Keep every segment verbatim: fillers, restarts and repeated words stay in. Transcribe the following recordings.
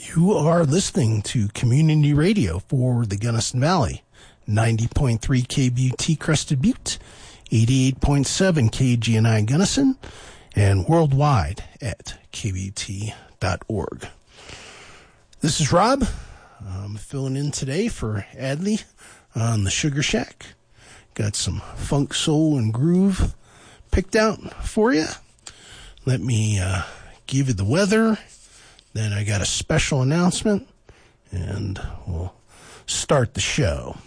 You are listening to Community Radio for the Gunnison Valley, ninety point three K B U T Crested Butte, eighty-eight point seven K G N I Gunnison, and worldwide at K B U T dot org. This is Rob. I'm filling in today for Adley on the Sugar Shack. Got some funk, soul, and groove picked out for you. Let me uh, give you the weather. Then I got a special announcement, and we'll start the show.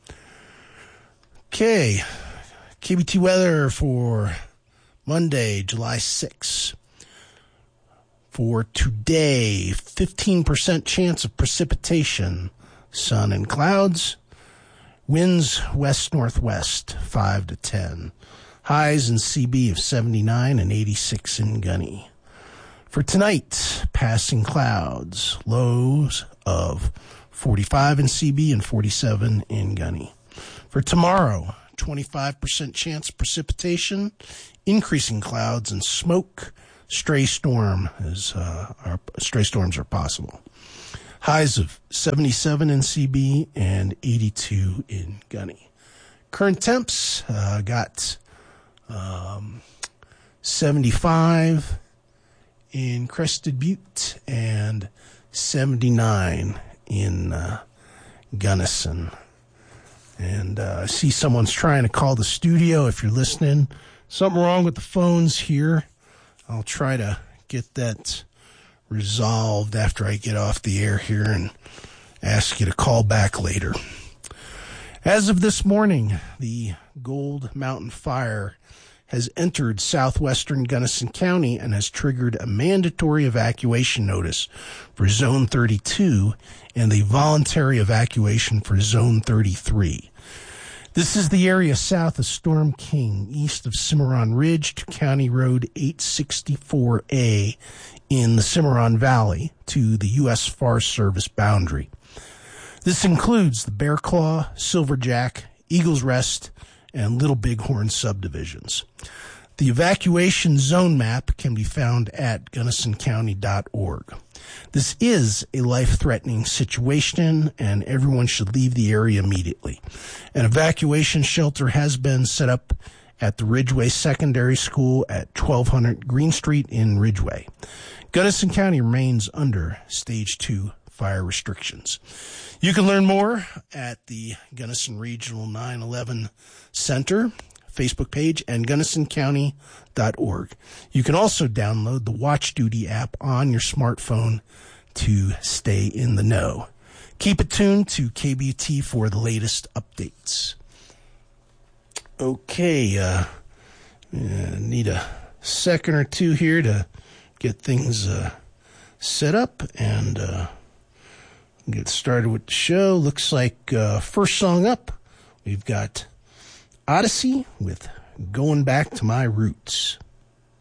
Okay, K B T weather for Monday, July sixth. For today, fifteen percent chance of precipitation, sun and clouds. Winds west-northwest, five to ten. Highs in C B of seventy-nine and eighty-six in Gunny. For tonight, passing clouds, lows of forty-five in C B and forty-seven in Gunny. For tomorrow, twenty-five percent chance of precipitation, increasing clouds and smoke. Stray storm is uh, our stray storms are possible. Highs of seventy-seven in C B and eighty-two in Gunny. Current temps uh, got um, seventy-five in Crested Butte and seventy-nine in uh, Gunnison. And uh, I see someone's trying to call the studio. If you're listening, something wrong with the phones here. I'll try to get that resolved after I get off the air here and ask you to call back later. As of this morning, the Gold Mountain Fire has entered southwestern Gunnison County and has triggered a mandatory evacuation notice for Zone thirty-two and a voluntary evacuation for Zone thirty-three. This is the area south of Storm King, east of Cimarron Ridge to County Road eight sixty-four A in the Cimarron Valley to the U S Forest Service boundary. This includes the Bear Claw, Silverjack, Eagles Rest, and Little Bighorn subdivisions. The evacuation zone map can be found at Gunnison County dot org. This is a life-threatening situation, and everyone should leave the area immediately. An evacuation shelter has been set up at the Ridgeway Secondary School at twelve hundred Green Street in Ridgeway. Gunnison County remains under Stage two fire restrictions. You can learn more at the Gunnison Regional nine eleven Center Facebook page and Gunnison County dot org. You can also download the Watch Duty app on your smartphone to stay in the know. Keep it tuned to K B U T for the latest updates. Okay, uh, uh need a second or two here to get things uh, set up and uh, get started with the show. Looks like uh, first song up, we've got Odyssey with Going Back to My Roots.